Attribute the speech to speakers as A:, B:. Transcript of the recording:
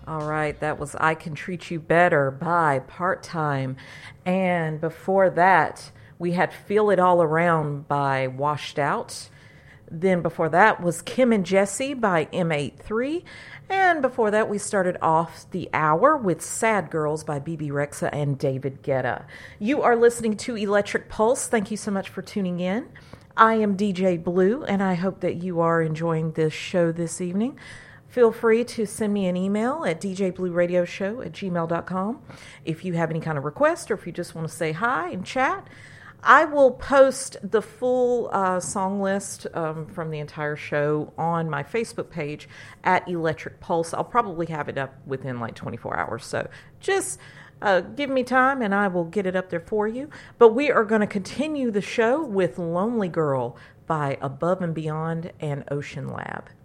A: All right, that was I Can Treat You Better by Part Time. And before that, we had Feel It All Around by Washed Out. Then before that was Kim and Jesse by M83. And before that, we started off the hour with Sad Girls by BB Rexa and David Guetta. You are listening to Electric Pulse. Thank you so much for tuning in. I am DJ Blue, and I hope that you are enjoying this show this evening. Feel free to send me an email at djblueradioshow@gmail.com if you have any kind of request or if you just want to say hi and chat. I will post the full song list from the entire show on my Facebook page at Electric Pulse. I'll probably have it up within like 24 hours. So just give me time and I will get it up there for you. But we are going to continue the show with Lonely Girl by Above and Beyond and Ocean Lab.